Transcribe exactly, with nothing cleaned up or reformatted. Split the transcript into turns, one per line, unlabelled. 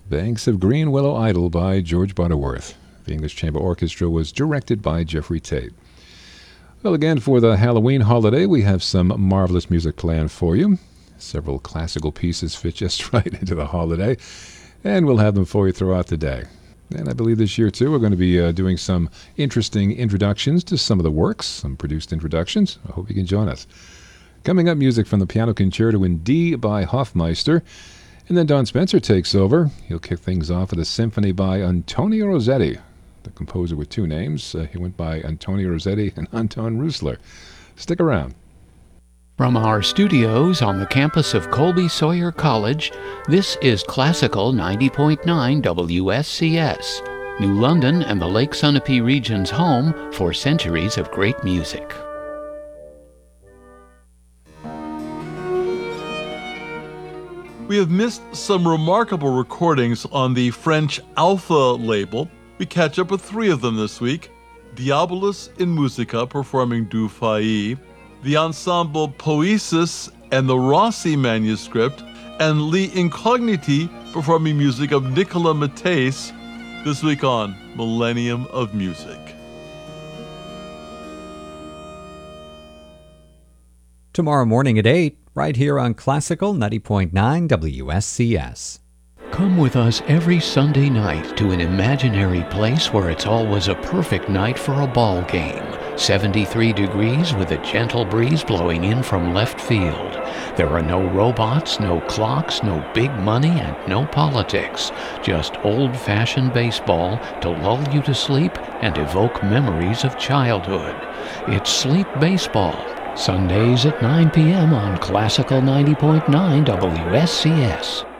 Banks of Green Willow Idle by George Butterworth. The English Chamber Orchestra was directed by Jeffrey Tate. Well, again, for the Halloween holiday, we have some marvelous music planned for you. Several classical pieces fit just right into the holiday, and we'll have them for you throughout the day. And I believe this year, too, we're going to be uh, doing some interesting introductions to some of the works, some produced introductions. I hope you can join us. Coming up, music from the Piano Concerto in D by Hofmeister. And then Don Spencer takes over. He'll kick things off with a symphony by Antonio Rossetti, the composer with two names. Uh, he went by Antonio Rossetti and Anton Roosler. Stick around.
From our studios on the campus of Colby Sawyer College, this is Classical ninety point nine W S C S, New London and the Lake Sunapee region's home for centuries of great music.
We have missed some remarkable recordings on the French Alpha label. We catch up with three of them this week. Diabolus in Musica performing Du Fay, the ensemble Poesis and the Rossi manuscript, and Li Incogniti performing music of Nicola Mattès, this week on Millennium of Music.
Tomorrow morning at eight, right here on Classical ninety point nine W S C S.
Come with us every Sunday night to an imaginary place where it's always a perfect night for a ball game. seventy-three degrees with a gentle breeze blowing in from left field. There are no robots, no clocks, no big money, and no politics. Just old-fashioned baseball to lull you to sleep and evoke memories of childhood. It's Sleep Baseball, Sundays at nine p.m. on Classical ninety point nine W S C S.